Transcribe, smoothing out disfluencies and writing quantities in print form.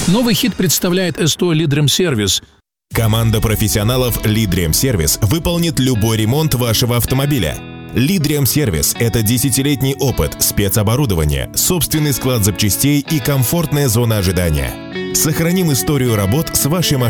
Новый хит представляет СТО «Лидремсервис». Команда профессионалов «Лидремсервис» выполнит любой ремонт вашего автомобиля. «Лидремсервис» — это 10-летний опыт, спецоборудование, собственный склад запчастей и комфортная зона ожидания. Сохраним историю работ с вашей машиной.